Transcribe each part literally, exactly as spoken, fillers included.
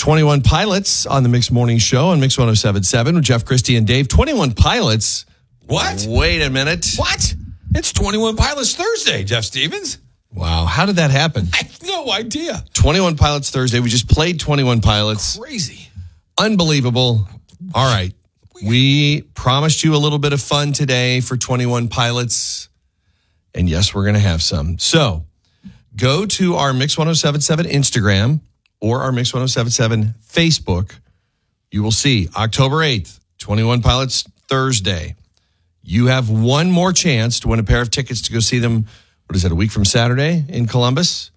twenty-one Pilots on the Mix Morning Show on Mix one oh seven point seven with Jeff, Christy, and Dave. twenty-one Pilots. What? Wait a minute. What? It's twenty-one Pilots Thursday, Jeff Stevens. Wow. How did that happen? I have no idea. twenty-one Pilots Thursday. We just played twenty-one Pilots. Crazy. Unbelievable. All right. We promised you a little bit of fun today for twenty-one Pilots. And yes, we're going to have some. So go to our Mix one oh seven point seven Instagram or our Mix one oh seven point seven Facebook. You will see October eighth, twenty-one Pilots Thursday. You have one more chance to win a pair of tickets to go see them. What is it, a week from Saturday in Columbus?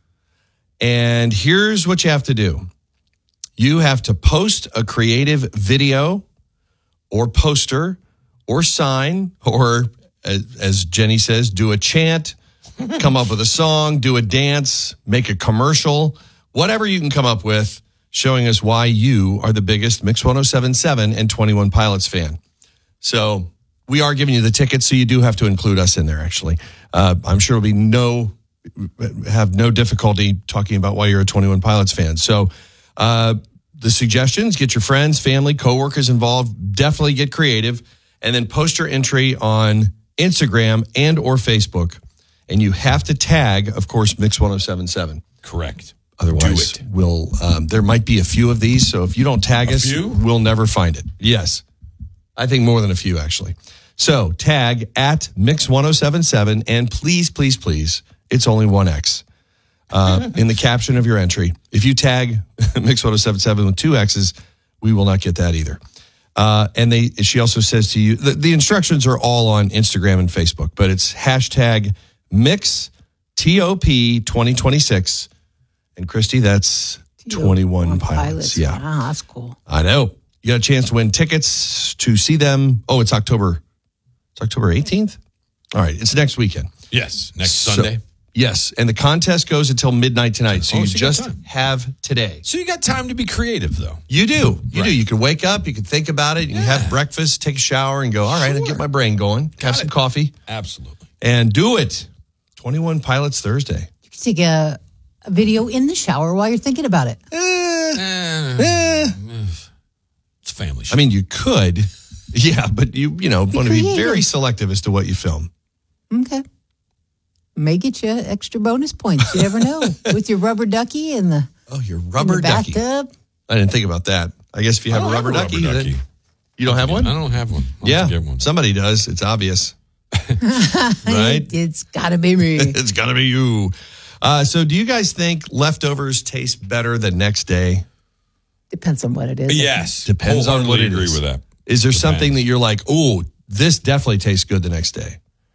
And here's what you have to do. You have to post a creative video or poster or sign, or as Jenny says, do a chant, come up with a song, do a dance, make a commercial, whatever you can come up with, showing us why you are the biggest Mix one oh seven point seven and twenty-one Pilots fan. So we are giving you the tickets, so you do have to include us in there, actually. Uh, I'm sure it'll be no, have no difficulty talking about why you're a twenty-one Pilots fan. So uh, the suggestions, get your friends, family, coworkers involved. Definitely get creative. And then post your entry on Instagram and or Facebook. And you have to tag, of course, Mix one oh seven point seven. Correct. Otherwise, Do it. we'll, um, there might be a few of these. So if you don't tag A us, few? we'll never find it. Yes. I think more than a few, actually. So tag at Mix one oh seven point seven. And please, please, please, it's only one X uh, in the caption of your entry. If you tag Mix one oh seven point seven with two X's, we will not get that either. Uh, and they, she also says to you, the, the instructions are all on Instagram and Facebook, but it's hashtag Mix T O P twenty twenty-six. And Christy, that's twenty-one Pilots. Pilots. Yeah. Wow, that's cool. I know. You got a chance to win tickets to see them. Oh, it's October. It's October eighteenth. All right. It's next weekend. Yes. Next So- Sunday. Yes. And the contest goes until midnight tonight. So Oh, you so you got just time. have today. So you got time to be creative, though. You do. You Right. do. You can wake up. You can think about it. You can Yeah. have breakfast, take a shower, and go, all right, I'll get my brain going. have some it. coffee. Absolutely. And do it. twenty-one Pilots Thursday. You can take a, a video in the shower while you're thinking about it. Eh, eh. It's family shit. I mean, you could. Yeah, but you, you know, want to be creative. very selective as to what you film. Okay. May get you extra bonus points. You never know. With your rubber ducky and the, Oh, your and rubber the ducky. bathtub. I didn't think about that. I guess if you have I a don't rubber, have a ducky, rubber then- ducky. you don't have one? I don't have one. I'll Yeah, have to get one. somebody does. It's obvious. Right? It's got to be me. It's got to be you. Uh, so do you guys think leftovers taste better the next day? Depends on what it is. Yes. Depends on what Wholeheartedly it agree is. with that. Is there Depends. something that you're like, oh, this definitely tastes good the next day?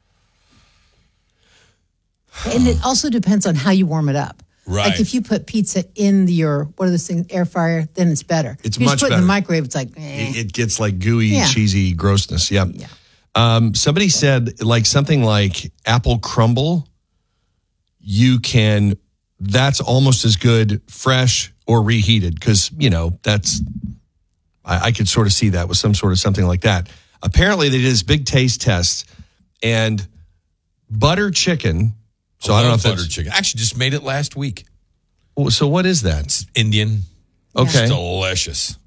And it also depends on how you warm it up. Right. Like if you put pizza in your, what are those things, air fryer, then it's better. It's if you much just put it better. in the microwave, it's like, eh. It, it gets like gooey, Yeah. cheesy grossness. Yep. Yeah. Um, somebody said like something like apple crumble, you can, that's almost as good fresh or reheated because, you know, that's, I, I could sort of see that with some sort of something like that. Apparently they did this big taste test and butter chicken. So I, don't know if butter that's, chicken. Actually, just made it last week. so what is that? Indian. Okay. It's delicious.